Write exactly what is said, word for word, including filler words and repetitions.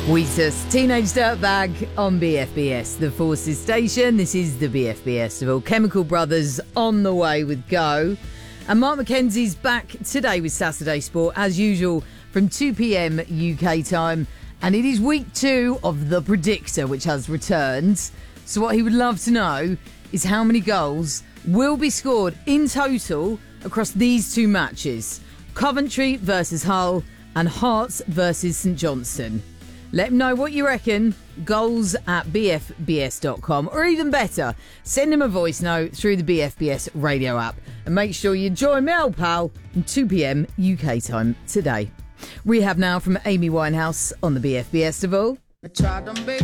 Wheatus, Teenage Dirtbag on B F B S, the Forces Station. This is the B F B S Festival. Chemical Brothers on the way with Go. And Mark McKenzie's back today with Saturday Sport, as usual, from two p.m. U K time. And it is week two of The Predictor, which has returned. So what he would love to know is how many goals will be scored in total across these two matches. Coventry versus Hull and Hearts versus St Johnstone. Let him know what you reckon. Goals at b f b s dot com. Or even better, send him a voice note through the B F B S radio app. And make sure you join me, old pal, from two p.m. U K time today. Rehab now from Amy Winehouse on the B F B S Festival.